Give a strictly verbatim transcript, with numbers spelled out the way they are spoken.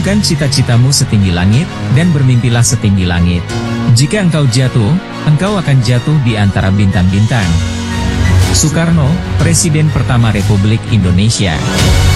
Gantungkan cita-citamu setinggi langit, dan bermimpilah setinggi langit. Jika engkau jatuh, engkau akan jatuh di antara bintang-bintang. Soekarno, Presiden pertama Republik Indonesia.